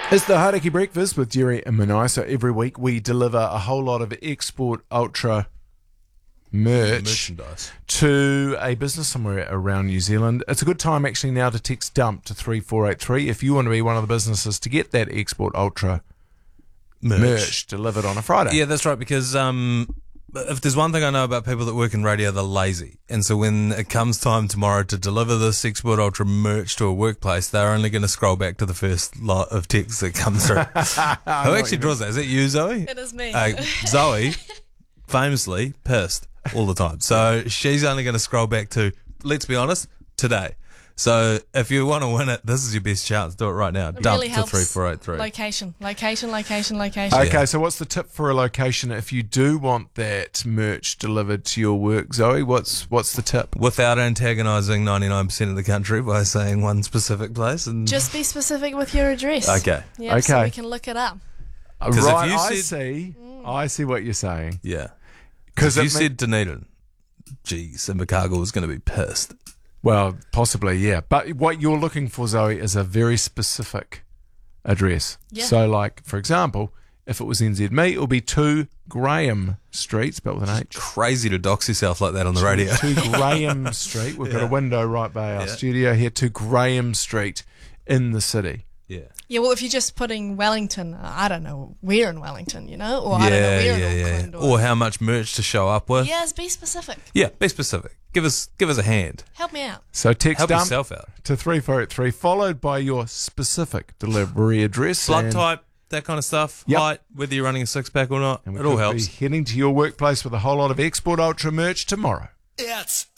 It's the Hauraki Breakfast with Jerry and Manai. So every week we deliver a whole lot of Export Ultra merchandise to a business somewhere around New Zealand. It's a good time actually now to text DUMP to 3483 if you want to be one of the businesses to get that Export Ultra merch delivered on a Friday. Yeah, that's right, because if there's one thing I know about people that work in radio, they're lazy. And so when it comes time tomorrow to deliver this Export Ultra merch to a workplace, they're only going to scroll back to the first lot of texts that come through. Who actually draws that? Is it you, Zoe? It is me. Zoe, famously pissed all the time. So she's only going to scroll back to, let's be honest, today. So if you want to win it, this is your best chance. Do it right now. It Dump really to helps. 3483. Location. Okay, so what's the tip for a location if you do want that merch delivered to your work, Zoe? What's the tip? Without antagonising 99% of the country by saying one specific place. And Just be specific with your address. Okay. Yeah, so Okay. we can look it up. Right, if you I see what you're saying. Yeah. Because If you said Dunedin, geez, Invercargill was going to be pissed. well, possibly, yeah. But what you're looking for, Zoe, is a very specific address. Yeah. So, like, for example, if it was NZME, it would be 2 Graham Street, spelled with an H. Crazy to dox yourself like that on the radio. 2 Graham Street. We've got a window right by our studio here. 2 Graham Street in the city. Yeah. Yeah, well, if you're just putting Wellington, I don't know where in Wellington, you know? Or I don't know where in Auckland. Or how much merch to show up with. Yes, be specific. Yeah, be specific. Give us a hand. Help me out. So text Help DUMP yourself out. to 3483, followed by your specific delivery address. Blood and- type, that kind of stuff. Yep. Height, whether you're running a six-pack or not. and we It all could helps. be heading to your workplace with a whole lot of Export Ultra merch tomorrow. It's